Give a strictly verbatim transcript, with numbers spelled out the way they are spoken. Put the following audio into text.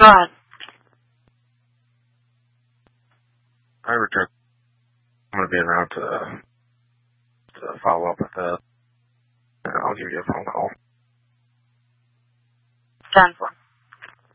Go ahead. Hi, Richard. I'm going to be around to, to follow up with that. And I'll give you a phone call. Ten four.